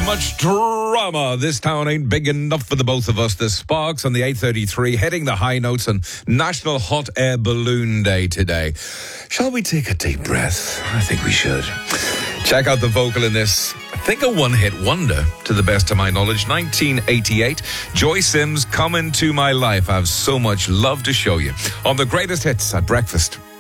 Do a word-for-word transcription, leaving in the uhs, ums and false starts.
much drama. This town ain't big enough for the both of us. The Sparks on the eight thirty-three, hitting the high notes on National Hot Air Balloon Day today. Shall we take a deep breath? I think we should. Check out the vocal in this. I think a one-hit wonder, to the best of my knowledge. nineteen eighty-eight, Joy Sims, Come Into My Life. I have so much love to show you on the greatest hits at breakfast.